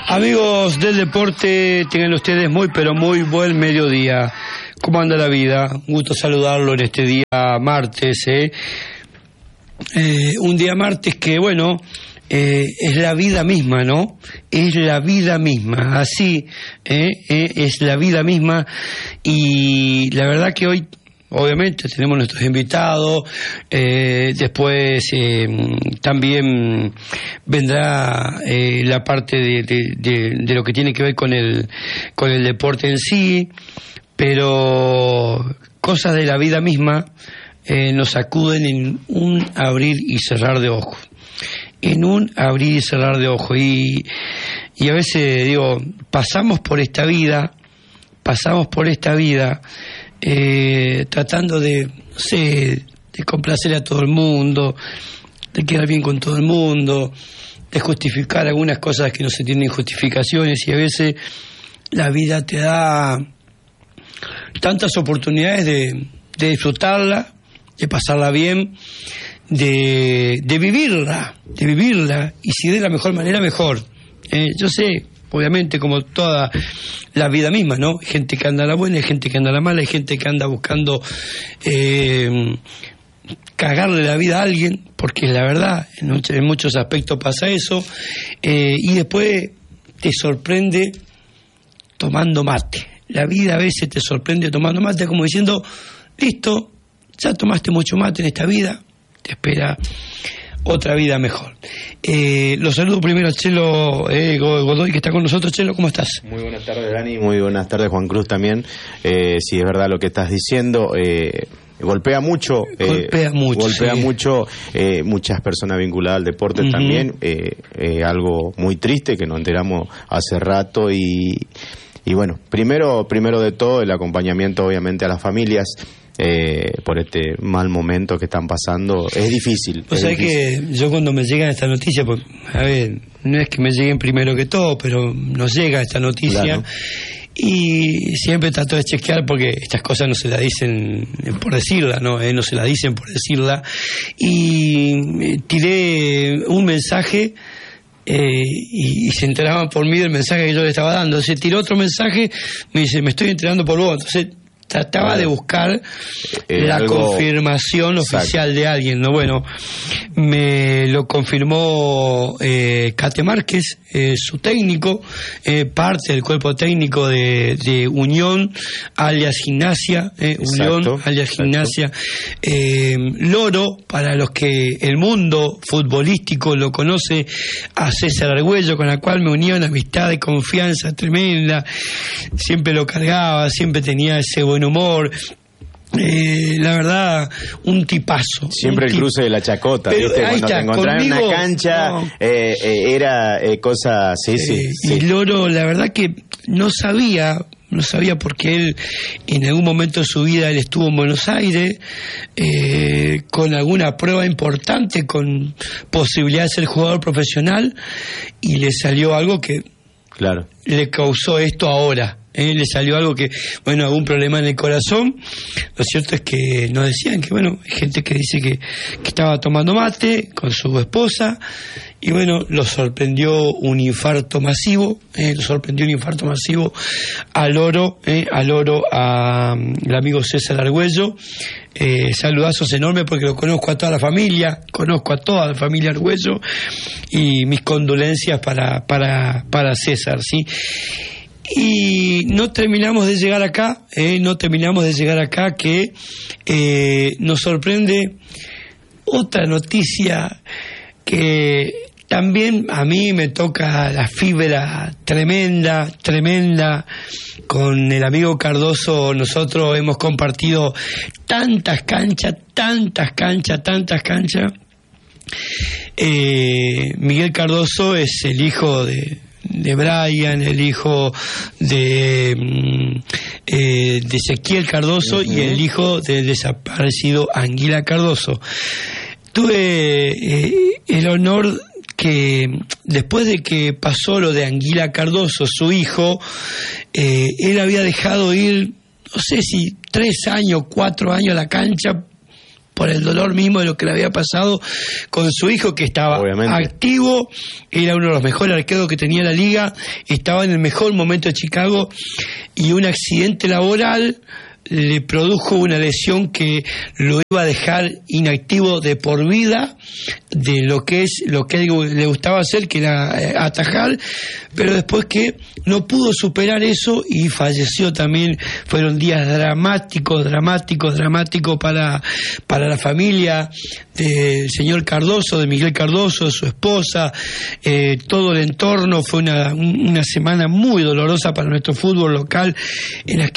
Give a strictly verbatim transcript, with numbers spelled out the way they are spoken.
Amigos del deporte, tengan ustedes muy pero muy buen mediodía. ¿Cómo anda la vida? Un gusto saludarlo en este día martes, ¿eh? Eh, un día martes que, bueno, eh, es la vida misma, ¿no? Es la vida misma, así, ¿eh? Eh, es la vida misma. Y la verdad que hoy, obviamente, tenemos nuestros invitados, eh, después eh, también vendrá eh, la parte de, de, de, de lo que tiene que ver con el, con el deporte en sí, pero cosas de la vida misma eh, nos sacuden en un abrir y cerrar de ojos, en un abrir y cerrar de ojos, y, y a veces digo, pasamos por esta vida, pasamos por esta vida, Eh, tratando de, no sé, de complacer a todo el mundo, de quedar bien con todo el mundo, de justificar algunas cosas que no se tienen justificaciones, y a veces la vida te da tantas oportunidades de, de disfrutarla, de pasarla bien, de, de vivirla, de vivirla, y si de la mejor manera, mejor. Eh, yo sé, obviamente, como toda la vida misma, ¿no? Hay gente que anda a la buena, hay gente que anda a la mala, hay gente que anda buscando eh, cagarle la vida a alguien, porque la verdad, en, muchos, en muchos aspectos pasa eso, eh, y después te sorprende tomando mate. La vida a veces te sorprende tomando mate, como diciendo, listo, ya tomaste mucho mate en esta vida, te espera otra vida mejor. Eh, los saludo primero a Chelo eh, Godoy, que está con nosotros. Chelo, ¿cómo estás? Muy buenas tardes, Dani. Muy buenas tardes, Juan Cruz, también. Eh, si es verdad lo que estás diciendo, eh, golpea mucho. Golpea eh, mucho. Golpea sí. mucho. Eh, muchas personas vinculadas al deporte uh-huh. también. Eh, eh, algo muy triste que nos enteramos hace rato. Y, y bueno, primero, primero de todo, el acompañamiento, obviamente, a las familias. Eh, por este mal momento que están pasando, es difícil. O sea que yo cuando me llegan esta noticia, pues, a ver, no es que me lleguen primero que todo, pero nos llega esta noticia, claro. Y siempre trato de chequear, porque estas cosas no se las dicen por decirla, no, eh, no se las dicen por decirla, y tiré un mensaje. Eh, y, y se enteraban por mí del mensaje que yo le estaba dando. Se tiró otro mensaje, me dice, me estoy enterando por vos. Entonces trataba de buscar eh, la algo... confirmación oficial Exacto. de alguien, ¿no? Bueno, me lo confirmó eh, Cate Márquez, eh, su técnico, eh, parte del cuerpo técnico de, de Unión, alias Gimnasia, eh, Unión, alias Gimnasia, eh, Loro, para los que el mundo futbolístico lo conoce, a César Argüello, con la cual me unía una amistad de confianza tremenda, siempre lo cargaba, siempre tenía ese buen humor, eh, la verdad, un tipazo. Siempre un el tip... cruce de la chacota, pero, ¿viste? Cuando está, te encontraron en una cancha, no. eh, eh, era eh, cosa, sí, sí, eh, sí. Y Loro, la verdad que no sabía, no sabía porque él, en algún momento de su vida, él estuvo en Buenos Aires, eh, con alguna prueba importante, con posibilidad de ser jugador profesional, y le salió algo que claro. le causó esto ahora. Eh, le salió algo que, bueno, algún problema en el corazón. Lo cierto es que nos decían que, bueno, hay gente que dice que, que estaba tomando mate con su esposa, y bueno, lo sorprendió un infarto masivo, eh, lo sorprendió un infarto masivo al Oro, eh, al Oro, al amigo César Argüello. Eh, saludazos enormes, porque lo conozco a toda la familia, conozco a toda la familia Argüello, y mis condolencias para, para, para César, ¿sí? Y no terminamos de llegar acá, eh, no terminamos de llegar acá que eh, nos sorprende otra noticia que también a mí me toca la fibra tremenda, tremenda. Con el amigo Cardoso nosotros hemos compartido tantas canchas, tantas canchas, tantas canchas. Eh, Miguel Cardoso es el hijo de... de Brian, el hijo de eh, de Ezequiel Cardoso, uh-huh. y el hijo del desaparecido Anguila Cardoso. Tuve eh, el honor que después de que pasó lo de Anguila Cardoso, su hijo, eh, él había dejado ir, no sé si tres años, cuatro años a la cancha por el dolor mismo de lo que le había pasado con su hijo, que estaba Obviamente. activo, era uno de los mejores arqueros que tenía la liga, estaba en el mejor momento de Chicago, y un accidente laboral le produjo una lesión que lo iba a dejar inactivo de por vida de lo que es lo que le gustaba hacer, que era atajar, pero después que no pudo superar eso y falleció también. Fueron días dramáticos, dramáticos, dramáticos para, para la familia del señor Cardoso, de Miguel Cardoso, su esposa, eh, todo el entorno. Fue una, una semana muy dolorosa para nuestro fútbol local, en la que